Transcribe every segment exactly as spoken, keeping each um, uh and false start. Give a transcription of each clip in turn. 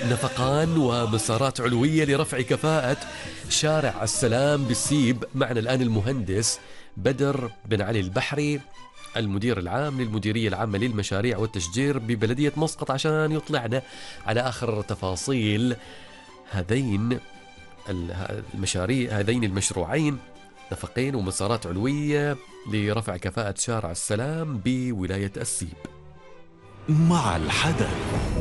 نفقان ومسارات علوية لرفع كفاءة شارع السلام بالسيب. معنا الآن المهندس بدر بن علي البحري، المدير العام للمديرية العامة للمشاريع والتشجير ببلدية مسقط، عشان يطلعنا على آخر تفاصيل هذين المشاريع، هذين المشروعين، نفقين ومسارات علوية لرفع كفاءة شارع السلام بولاية السيب. مع الحدث.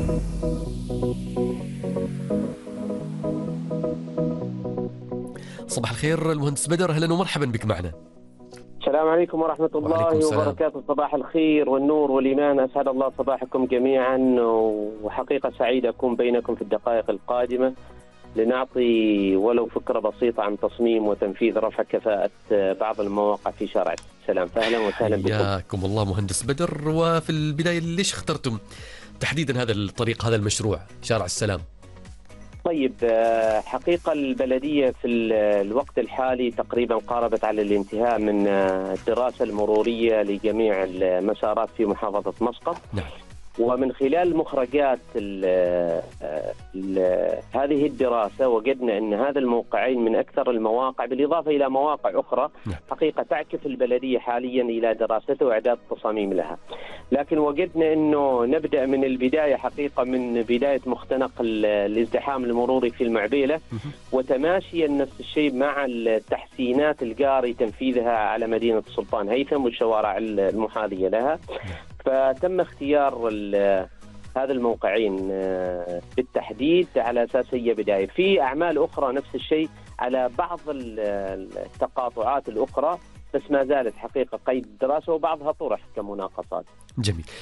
صباح الخير المهندس بدر، أهلا ومرحبا بك معنا. السلام عليكم ورحمة الله وبركاته. صباح الخير والنور والإيمان، أسعد الله صباحكم جميعا، وحقيقة سعيد أكون بينكم في الدقائق القادمة لنعطي ولو فكرة بسيطة عن تصميم وتنفيذ رفع كفاءة بعض المواقع في شارع السلام. فأهلا وسهلا بكم. حياكم الله مهندس بدر. وفي البداية ليش اخترتم تحديدا هذا الطريق، هذا المشروع شارع السلام؟ طيب، حقيقة البلدية في الوقت الحالي تقريبا قاربت على الانتهاء من الدراسة المرورية لجميع المسارات في محافظة مسقط. نعم. ومن خلال مخرجات ال ال هذه الدراسة وجدنا أن هذا الموقعين من أكثر المواقع، بالإضافة إلى مواقع أخرى حقيقة تعكف البلدية حاليا إلى دراسته وإعداد تصاميم لها. لكن وجدنا أنه نبدأ من البداية، حقيقة من بداية مختنق الازدحام المروري في المعبيلة، وتماشيا نفس الشيء مع التحسينات الجاري تنفيذها على مدينة السلطان هيثم والشوارع المحاذية لها. فتم اختيار هذا الموقعين بالتحديد على أساس هي بداية. في أعمال أخرى نفس الشيء على بعض التقاطعات الأخرى، بس ما زالت حقيقة قيد الدراسة، وبعضها طرح كمناقصات. جميل.